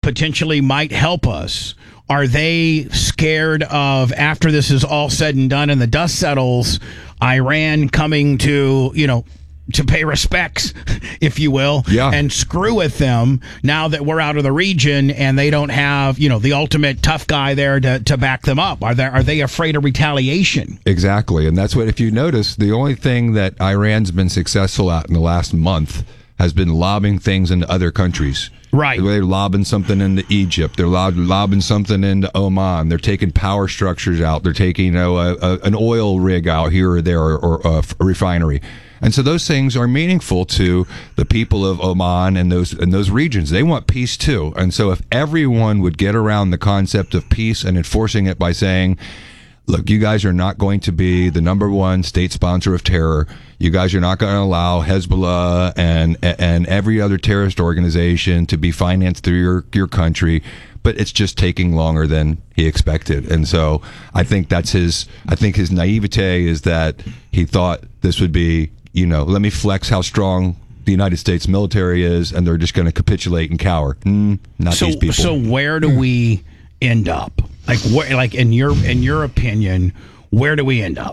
potentially might help us? Are they scared of, after this is all said and done and the dust settles, Iran coming to, to pay respects, if you will, and screw with them now that we're out of the region and they don't have, the ultimate tough guy there to back them up? Are they afraid of retaliation? Exactly. And that's what, if you notice, the only thing that Iran's been successful at in the last month has been lobbing things into other countries. Right. They're lobbing something into Egypt. They're lobbing something into Oman. They're taking power structures out. They're taking an oil rig out here or there, or a refinery. And so those things are meaningful to the people of Oman and those regions. They want peace too. And so if everyone would get around the concept of peace and enforcing it by saying, look, you guys are not going to be the number one state sponsor of terror. You guys are not going to allow Hezbollah and every other terrorist organization to be financed through your country. But it's just taking longer than he expected. And so I think his naivete is that he thought this would be, let me flex how strong the United States military is, and they're just going to capitulate and cower. Not these people. So where do we end up? Like in your opinion, where do we end up?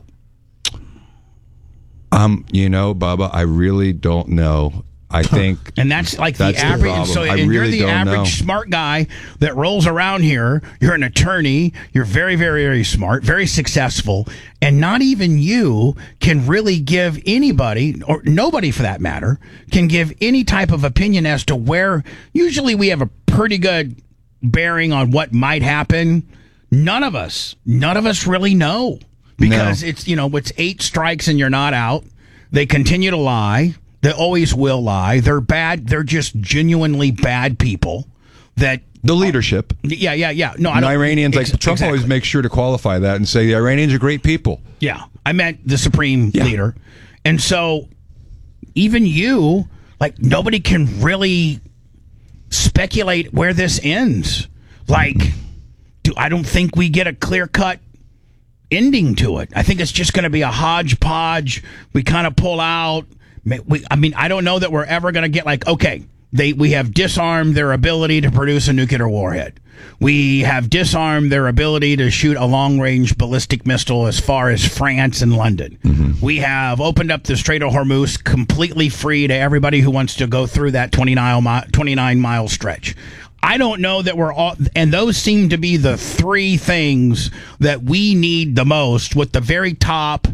Bubba, I really don't know. I think, and that's like the average. So you're the average smart guy that rolls around here. You're an attorney. You're very, very, very smart, very successful, and not even you can really give anybody, or nobody for that matter, can give any type of opinion as to where. Usually, we have a pretty good bearing on what might happen. None of us really know, because it's 8 strikes and you're not out. They continue to lie. They always will lie. They're bad. They're just genuinely bad people. That the leadership. Yeah. No, and Iranians, Trump always makes sure to qualify that and say the Iranians are great people. Yeah, I meant the supreme leader. And so even you, nobody can really speculate where this ends. I don't think we get a clear-cut ending to it. I think it's just going to be a hodgepodge. We kind of pull out. I don't know that we're ever going to get we have disarmed their ability to produce a nuclear warhead. We have disarmed their ability to shoot a long-range ballistic missile as far as France and London. Mm-hmm. We have opened up the Strait of Hormuz completely free to everybody who wants to go through that 29-mile stretch. I don't know that we're all, and those seem to be the 3 things that we need the most, with the very top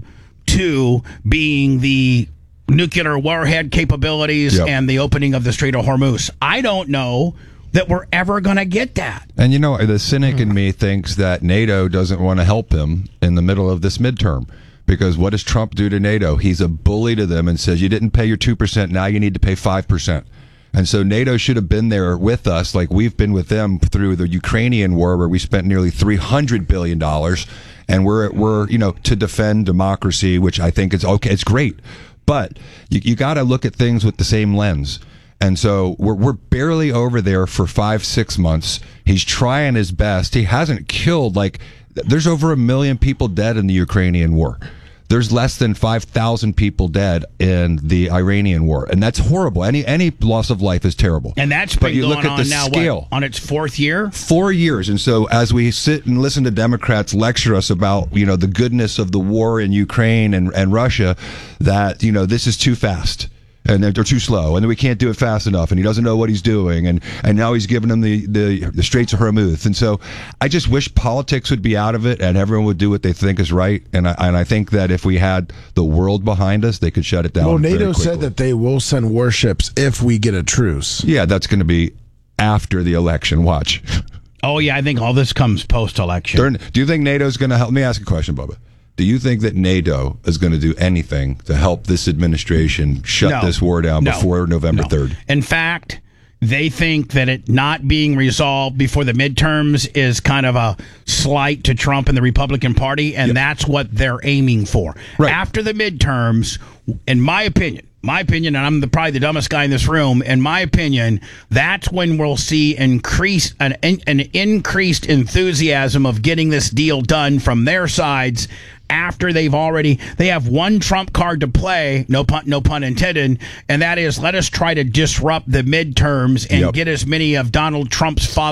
2 being the nuclear warhead capabilities and the opening of the Strait of Hormuz. I don't know that we're ever going to get that. And the cynic in me thinks that NATO doesn't want to help him in the middle of this midterm. Because what does Trump do to NATO? He's a bully to them and says, you didn't pay your 2%, now you need to pay 5%. And so NATO should have been there with us, like we've been with them through the Ukrainian war, where we spent nearly $300 billion. And we're to defend democracy, which I think is okay. It's great. But you got to look at things with the same lens. And so we're barely over there for 5-6 months. He's trying his best. He hasn't killed, there's over 1 million people dead in the Ukrainian war. There's less than 5,000 people dead in the Iranian war, and that's horrible. Any loss of life is terrible. And that's been going on now, on its 4th year? 4 years. And so as we sit and listen to Democrats lecture us about, the goodness of the war in Ukraine and Russia, that, this is too fast. And they're too slow, and we can't do it fast enough, and he doesn't know what he's doing, and now he's giving them the Straits of Hormuz. And so I just wish politics would be out of it, and everyone would do what they think is right. And I think that if we had the world behind us, they could shut it down. Well, NATO said that they will send warships if we get a truce. Yeah, that's going to be after the election. Watch. Oh, yeah, I think all this comes post-election. Do you think NATO's going to help? Let me ask a question, Bubba. Do you think that NATO is going to do anything to help this administration shut this war down before November 3rd? In fact, they think that it not being resolved before the midterms is kind of a slight to Trump and the Republican Party, and that's what they're aiming for. Right. After the midterms, in my opinion, and I'm probably the dumbest guy in this room, in my opinion, that's when we'll see an increased enthusiasm of getting this deal done from their sides, after they have one trump card to play, no pun intended, and that is, let us try to disrupt the midterms and get as many of Donald Trump's